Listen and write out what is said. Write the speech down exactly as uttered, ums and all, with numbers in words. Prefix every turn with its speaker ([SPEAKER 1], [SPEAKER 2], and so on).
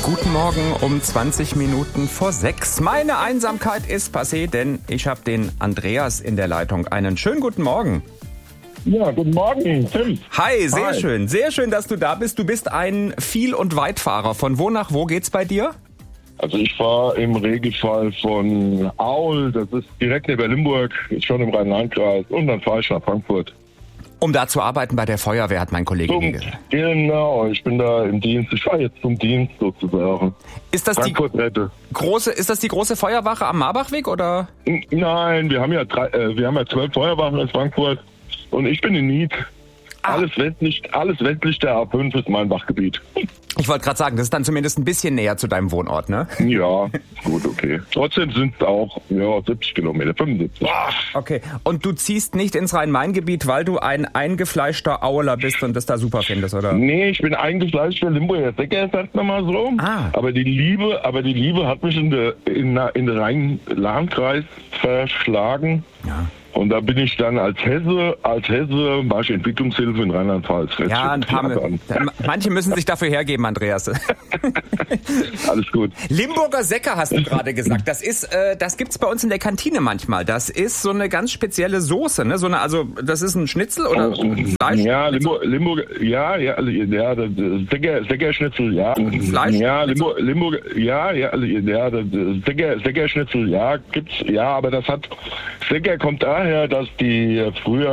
[SPEAKER 1] Guten Morgen um zwanzig Minuten vor sechs. Meine Einsamkeit ist passé, denn ich habe den Andreas in der Leitung. Einen schönen guten Morgen.
[SPEAKER 2] Ja, guten Morgen, Tim.
[SPEAKER 1] Hi, sehr
[SPEAKER 2] Hi.
[SPEAKER 1] schön. Sehr schön, dass du da bist. Du bist ein Viel- und Weitfahrer. Von wo nach wo geht's bei dir?
[SPEAKER 2] Also ich fahre im Regelfall von Aul, das ist direkt neben Limburg, ist schon im Rhein-Main-Kreis, und dann fahre ich nach Frankfurt.
[SPEAKER 1] Um da zu arbeiten bei der Feuerwehr, hat mein Kollege mir
[SPEAKER 2] Zum,
[SPEAKER 1] gesagt.
[SPEAKER 2] genau, ich bin da im Dienst, ich fahre jetzt zum Dienst sozusagen.
[SPEAKER 1] Ist das die
[SPEAKER 2] Frankfurt Rette.
[SPEAKER 1] große, ist das die große Feuerwache am Marbachweg oder?
[SPEAKER 2] N- Nein, wir haben ja drei, äh, wir haben ja zwölf Feuerwachen in Frankfurt und ich bin in Nied.
[SPEAKER 1] Ah.
[SPEAKER 2] Alles westlich, alles westlich der A fünf ist mein Wachgebiet.
[SPEAKER 1] Ich wollte gerade sagen, das ist dann zumindest ein bisschen näher zu deinem Wohnort, ne?
[SPEAKER 2] Ja, gut, okay. Trotzdem sind es auch ja, siebzig Kilometer, fünfundsiebzig.
[SPEAKER 1] Okay. Und du ziehst nicht ins Rhein-Main-Gebiet, weil du ein eingefleischter Auler bist und das da super findest, oder?
[SPEAKER 2] Nee, ich bin eigentlich leichter Limburger Säcker, sagt man mal so.
[SPEAKER 1] Ah.
[SPEAKER 2] Aber die Liebe, aber die Liebe hat mich in der in, der- in den Rhein-Lahn-Kreis verschlagen.
[SPEAKER 1] Ja.
[SPEAKER 2] Und da bin ich dann als Hesse, als Hesse, war ich Entwicklungshilfe in Rheinland-Pfalz.
[SPEAKER 1] Ja, ein paar,
[SPEAKER 2] An.
[SPEAKER 1] manche müssen sich dafür hergeben, Andreas.
[SPEAKER 2] Alles gut.
[SPEAKER 1] Limburger Säcker hast du gerade gesagt. Das ist, äh, das gibt's bei uns in der Kantine manchmal. Das ist so eine ganz spezielle Soße, ne? So eine, also das ist ein Schnitzel oder Fleisch?
[SPEAKER 2] Ja, Limburg, Limburg, ja, ja, ja, das Säcker, Säckerschnitzel, ja.
[SPEAKER 1] Fleisch?
[SPEAKER 2] Ja, Limburg, Limburg, ja, ja, ja, das Säcker, Säckerschnitzel, ja, gibt's, ja, aber das hat, Säcker kommt daher, dass die früher